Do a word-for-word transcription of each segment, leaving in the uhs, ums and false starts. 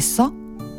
그랬어?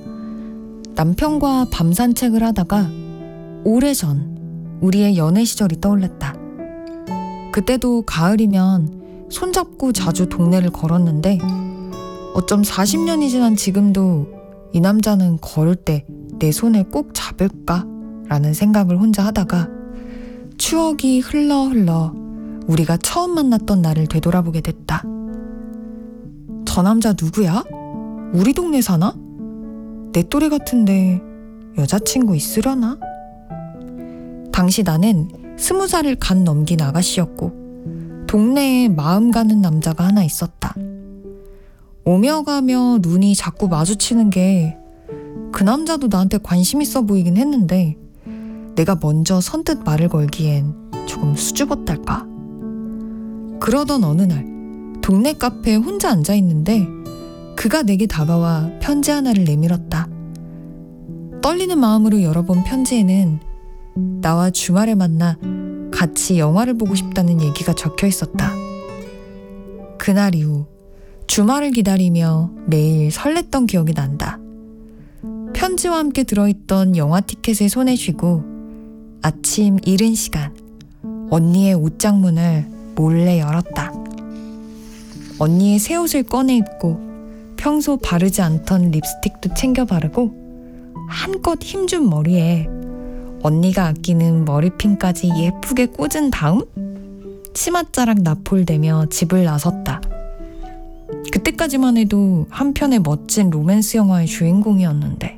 남편과 밤 산책을 하다가 오래전 우리의 연애 시절이 떠올랐다. 그때도 가을이면 손잡고 자주 동네를 걸었는데 어쩜 사십 년이 지난 지금도 이 남자는 걸을 때 내 손을 꼭 잡을까? 라는 생각을 혼자 하다가 추억이 흘러 흘러 우리가 처음 만났던 날을 되돌아보게 됐다. 저 남자 누구야? 우리 동네 사나? 내 또래 같은데 여자친구 있으려나? 당시 나는 스무 살을 간 넘긴 아가씨였고 동네에 마음 가는 남자가 하나 있었다. 오며 가며 눈이 자꾸 마주치는 게 그 남자도 나한테 관심 있어 보이긴 했는데 내가 먼저 선뜻 말을 걸기엔 조금 수줍었달까. 그러던 어느 날 동네 카페에 혼자 앉아있는데 그가 내게 다가와 편지 하나를 내밀었다. 떨리는 마음으로 열어본 편지에는 나와 주말에 만나 같이 영화를 보고 싶다는 얘기가 적혀 있었다. 그날 이후 주말을 기다리며 매일 설렜던 기억이 난다. 편지와 함께 들어있던 영화 티켓을 손에 쥐고 아침 이른 시간 언니의 옷장문을 몰래 열었다. 언니의 새 옷을 꺼내 입고 평소 바르지 않던 립스틱도 챙겨 바르고 한껏 힘준 머리에 언니가 아끼는 머리핀까지 예쁘게 꽂은 다음 치맛자락 나폴대며 집을 나섰다. 그때까지만 해도 한 편의 멋진 로맨스 영화의 주인공이었는데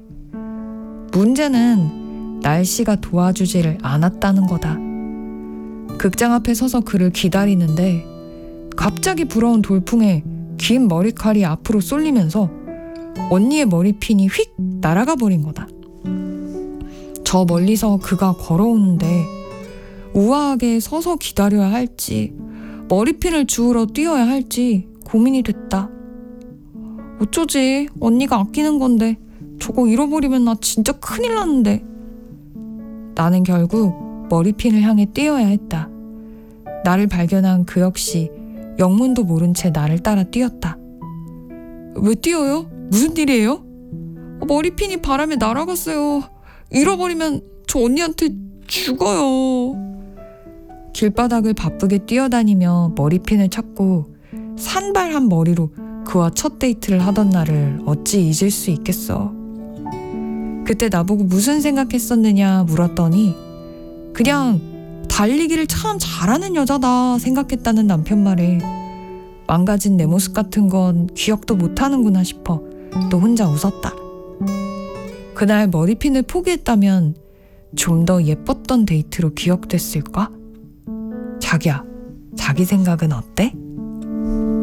문제는 날씨가 도와주지를 않았다는 거다. 극장 앞에 서서 그를 기다리는데 갑자기 불어온 돌풍에 긴 머리칼이 앞으로 쏠리면서 언니의 머리핀이 휙 날아가 버린 거다. 저 멀리서 그가 걸어오는데 우아하게 서서 기다려야 할지 머리핀을 주우러 뛰어야 할지 고민이 됐다. 어쩌지? 언니가 아끼는 건데 저거 잃어버리면 나 진짜 큰일 나는데. 나는 결국 머리핀을 향해 뛰어야 했다. 나를 발견한 그 역시 영문도 모른 채 나를 따라 뛰었다. 왜 뛰어요? 무슨 일이에요? 머리핀이 바람에 날아갔어요. 잃어버리면 저 언니한테 죽어요. 길바닥을 바쁘게 뛰어다니며 머리핀을 찾고 산발한 머리로 그와 첫 데이트를 하던 날을 어찌 잊을 수 있겠어. 그때 나보고 무슨 생각했었느냐 물었더니 그냥 달리기를 참 잘하는 여자다 생각했다는 남편 말에 망가진 내 모습 같은 건 기억도 못하는구나 싶어 또 혼자 웃었다. 그날 머리핀을 포기했다면 좀 더 예뻤던 데이트로 기억됐을까? 자기야, 자기 생각은 어때?